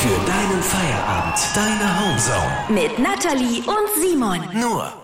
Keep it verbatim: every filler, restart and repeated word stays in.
Für deinen Feierabend. Deine Homezone. Mit Natalie und Simon. Nur